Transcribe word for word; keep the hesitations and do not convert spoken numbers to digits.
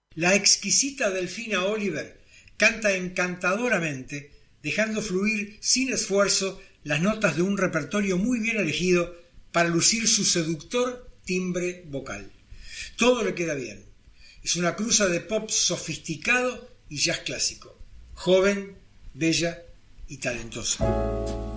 La exquisita Delfina Oliver canta encantadoramente, dejando fluir sin esfuerzo las notas de un repertorio muy bien elegido para lucir su seductor timbre vocal. Todo le queda bien. Es una cruza de pop sofisticado y jazz clásico. Joven, bella y talentosa.